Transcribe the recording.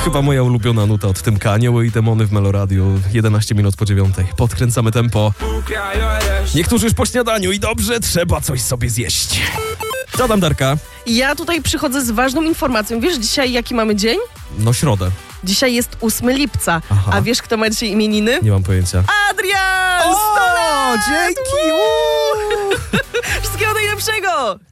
Chyba moja ulubiona nuta od Tymka. Anioły i demony w Meloradiu. 11 minut po 9. Podkręcamy tempo. Niektórzy już po śniadaniu i dobrze, trzeba coś sobie zjeść. Co tam, Darka? Ja tutaj przychodzę z ważną informacją. Wiesz dzisiaj jaki mamy dzień? No, środę. Dzisiaj jest 8 lipca. Aha. A wiesz kto ma dzisiaj imieniny? Nie mam pojęcia. Adrian! O, 100 lat! dzięki! Wszystkiego najlepszego!